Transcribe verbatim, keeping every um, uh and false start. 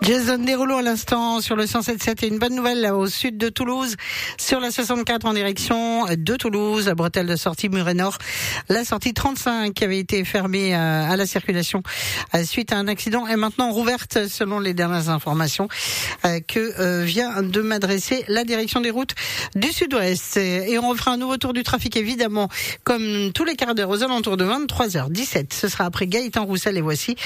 Jason Derulo à l'instant sur le cent sept virgule sept et une bonne nouvelle là, au sud de Toulouse sur la soixante-quatre en direction de Toulouse, à bretelle de sortie Muret Nord. La sortie trente-cinq qui avait été fermée à, à la circulation à, suite à un accident est maintenant rouverte selon les dernières informations euh, que euh, vient de m'adresser la direction des routes du sud-ouest. Et on fera un nouveau tour du trafic évidemment comme tous les quarts d'heure aux alentours de vingt-trois heures dix-sept. Ce sera après Gaëtan Roussel et voici